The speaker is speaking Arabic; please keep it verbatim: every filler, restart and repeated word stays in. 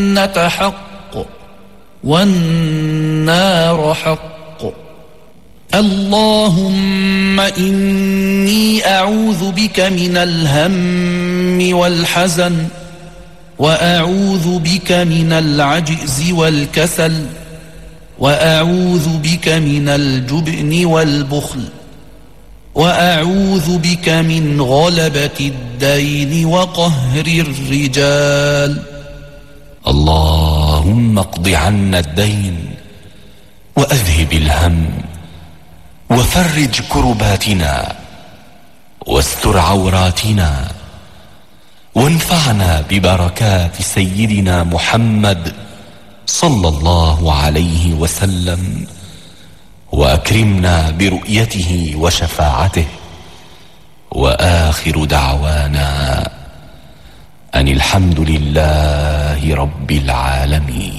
الجنة حق والنار حق. اللهم إني أعوذ بك من الهم والحزن، وأعوذ بك من العجز والكسل، وأعوذ بك من الجبن والبخل، وأعوذ بك من غلبة الدين وقهر الرجال. اللهم اقض عنا الدين وأذهب الهم وفرج كرباتنا واستر عوراتنا، وانفعنا ببركات سيدنا محمد صلى الله عليه وسلم، وأكرمنا برؤيته وشفاعته. وآخر دعوانا أن الحمد لله رب العالمين.